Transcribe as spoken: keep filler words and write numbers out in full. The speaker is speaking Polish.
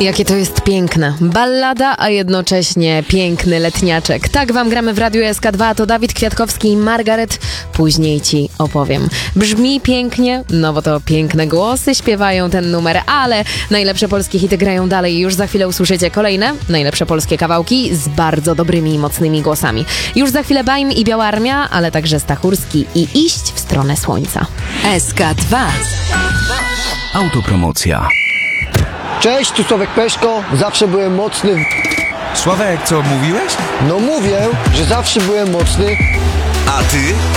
Jakie to jest piękne. Ballada, a jednocześnie piękny letniaczek. Tak wam gramy w Radiu S K dwa, to Dawid Kwiatkowski i Margaret. Później ci opowiem. Brzmi pięknie, no bo to piękne głosy śpiewają ten numer, ale najlepsze polskie hity grają dalej i już za chwilę usłyszycie kolejne najlepsze polskie kawałki z bardzo dobrymi i mocnymi głosami. Już za chwilę Bajm i Biała Armia, ale także Stachurski i Iść w stronę słońca. S K dwa. Autopromocja. Cześć, tu Sławek Peszko, zawsze byłem mocny. Sławek, co mówiłeś? No mówię, że zawsze byłem mocny. A ty?